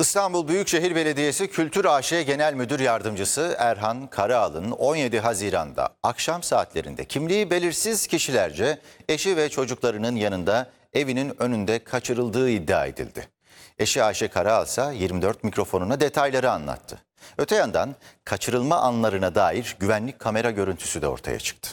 İstanbul Büyükşehir Belediyesi Kültür AŞ Genel Müdür Yardımcısı Erhan Karaal'ın 17 Haziran'da akşam saatlerinde kimliği belirsiz kişilerce eşi ve çocuklarının yanında evinin önünde kaçırıldığı iddia edildi. Eşi Ayşe Karaal ise 24 mikrofonuna detayları anlattı. Öte yandan kaçırılma anlarına dair güvenlik kamera görüntüsü de ortaya çıktı.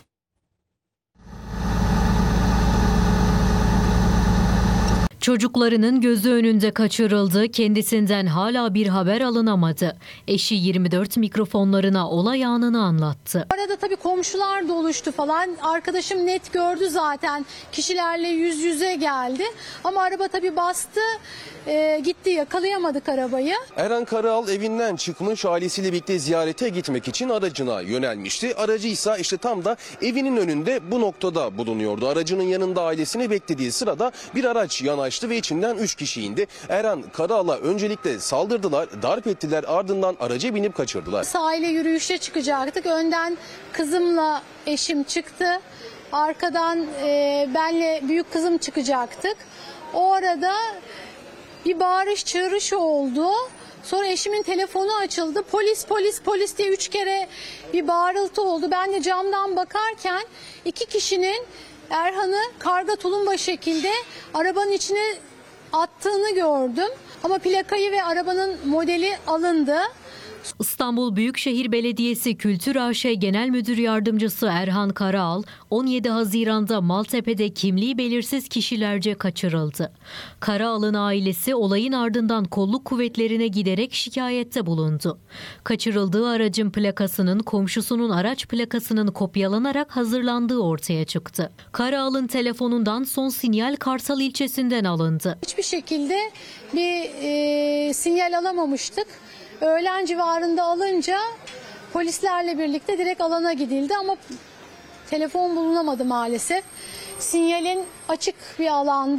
Çocuklarının gözü önünde kaçırıldı, kendisinden hala bir haber alınamadı. Eşi 24 mikrofonlarına olay anını anlattı. Arada tabii komşular da oluştu falan. Arkadaşım net gördü zaten. Kişilerle yüz yüze geldi. Ama araba tabii bastı, gitti, yakalayamadık arabayı. Erhan Karaal evinden çıkmış, ailesiyle birlikte ziyarete gitmek için aracına yönelmişti. Aracıysa işte tam da evinin önünde bu noktada bulunuyordu. Aracının yanında ailesini beklediği sırada bir araç yanaştı ve içinden 3 kişi indi. Erhan Karaal'a öncelikle saldırdılar, darp ettiler, ardından araca binip kaçırdılar. Sahile yürüyüşe çıkacaktık. Önden kızımla eşim çıktı. Arkadan benle büyük kızım çıkacaktık. O arada bir bağırış çığırış oldu. Sonra eşimin telefonu açıldı. Polis polis polis diye 3 kere bir bağırıltı oldu. Ben de camdan bakarken 2 kişinin Erhan'ı karga tulumba şekilde arabanın içine attığını gördüm. Ama plakayı ve arabanın modeli alındı. İstanbul Büyükşehir Belediyesi Kültür AŞ Genel Müdür Yardımcısı Erhan Karaal, 17 Haziran'da Maltepe'de kimliği belirsiz kişilerce kaçırıldı. Karaal'ın ailesi olayın ardından kolluk kuvvetlerine giderek şikayette bulundu. Kaçırıldığı aracın plakasının komşusunun araç plakasının kopyalanarak hazırlandığı ortaya çıktı. Karaal'ın telefonundan son sinyal Kartal ilçesinden alındı. Hiçbir şekilde bir sinyal alamamıştık. Öğlen civarında alınca polislerle birlikte direkt alana gidildi ama telefon bulunamadı maalesef. Sinyalin açık bir alanda.